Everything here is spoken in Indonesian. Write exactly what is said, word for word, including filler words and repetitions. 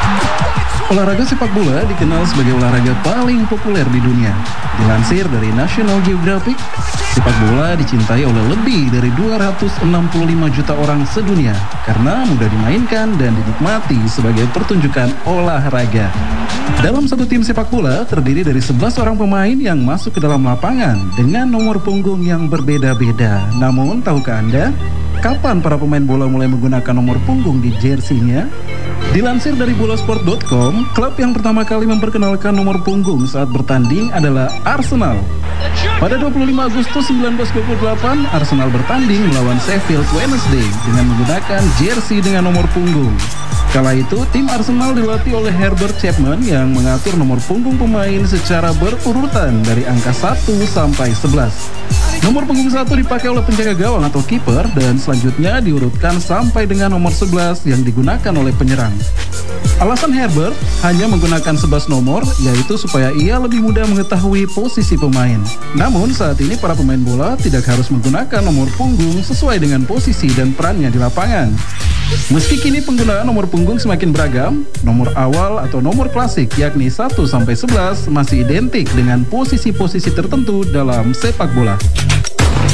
Olahraga sepak bola dikenal sebagai olahraga paling populer di dunia. Dilansir dari National Geographic, sepak bola dicintai oleh lebih dari dua ratus enam puluh lima juta orang sedunia karena mudah dimainkan dan dinikmati sebagai pertunjukan olahraga. Dalam satu tim sepak bola terdiri dari sebelas orang pemain yang masuk ke dalam lapangan dengan nomor punggung yang berbeda-beda. Namun, tahukah Anda kapan para pemain bola mulai menggunakan nomor punggung di jersinya? Dilansir dari bolasport dot com, klub yang pertama kali memperkenalkan nomor punggung saat bertanding adalah Arsenal. Pada dua puluh lima Agustus seribu sembilan ratus dua puluh delapan, Arsenal bertanding melawan Sheffield Wednesday dengan menggunakan jersey dengan nomor punggung. Kala itu, tim Arsenal dilatih oleh Herbert Chapman yang mengatur nomor punggung pemain secara berurutan dari angka satu sampai sebelas. Nomor punggung satu dipakai oleh penjaga gawang atau kiper dan selanjutnya diurutkan sampai dengan nomor sebelas yang digunakan oleh penyerang. Alasan Herbert hanya menggunakan sebelas nomor yaitu supaya ia lebih mudah mengetahui posisi pemain. Namun saat ini para pemain bola tidak harus menggunakan nomor punggung sesuai dengan posisi dan perannya di lapangan. Meski kini penggunaan nomor punggung semakin beragam, nomor awal atau nomor klasik yakni satu sampai sebelas masih identik dengan posisi-posisi tertentu dalam sepak bola.